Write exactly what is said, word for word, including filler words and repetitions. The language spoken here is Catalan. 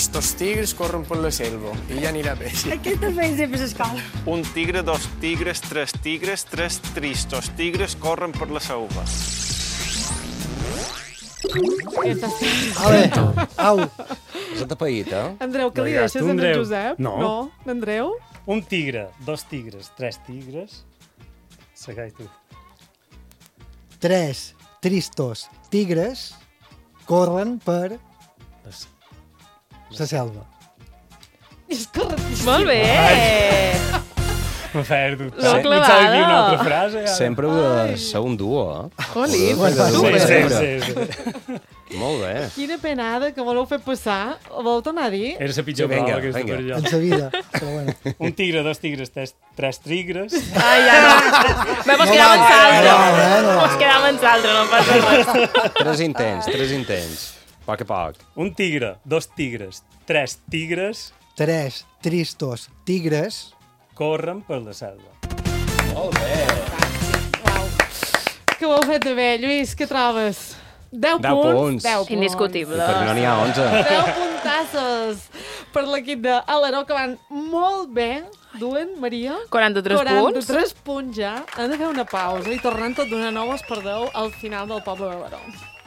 tristos tigres corren per la selva. I ja anirà bé. Sí. Aquesta feia sempre a l'escola. Un tigre, dos tigres, tres tigres, tres tristos tigres corren per la selva. Ale, au. És atapeït, eh? Andreu, què li Vinga, deixes tu, a en Andreu. Josep? No. No, Andreu? Un tigre, dos tigres, tres tigres. Segueix tu. Tres tristos tigres corren per Les- la selva. És correctíssim. Molt bé! M'ha perdut. L'heu No et sabe dir una clavada. altra frase? Ara? Sempre heu de ser un duo, eh? Jolín, Bueno, Sí, super. sí, sí, sí. Molt bé. Quina penada que voleu fer passar. Vol tornar a dir? Era la pitjor Sí, vinga, prova aquesta vinga. per En allò. sa vida. Però bueno. Un tigre, dos tigres, tres, tres tigres. Ai, ja no. Bé, pues quedam en No saltre. val, eh, no val. Pues quedam en saltre, no passa res. Tres intents, tres intents. Poc a poc. Un tigre, dos tigres, tres tigres Tres tristos tigres corren per la selva. Que ho heu fet de bé, Lluís, què trobes? deu Deu punts. punts. deu punts. Indiscutible. Perquè no n'hi ha onze. deu puntassos per l'equip d'Alaró, que van molt bé. Duen, Maria? quaranta-tres punts. quaranta-tres punts ja. Han de fer una pausa i tornant tot d'una nou es perdeu al final del Poble de Baró.